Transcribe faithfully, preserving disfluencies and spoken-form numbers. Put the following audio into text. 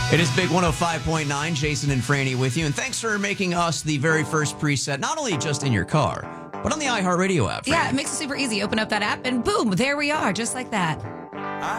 It is Big one oh five point nine, Jason and Franny with you. And thanks for making us the very first preset, not only just in your car, but on the iHeartRadio app. Franny. Yeah, it makes it super easy. Open up that app and boom, there we are, just like that.